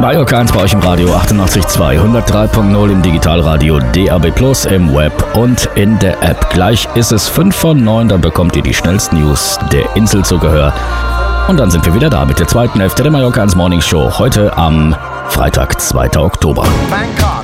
Mallorca 1 bei euch im Radio 88.2, 103.0 im Digitalradio, DAB+, im Web und in der App. Gleich ist es 5 vor 9, dann bekommt ihr die schnellsten News der Insel zu Gehör. Und dann sind wir wieder da mit der zweiten Hälfte der Mallorca 1 Morning Show, heute am Freitag, 2. Oktober.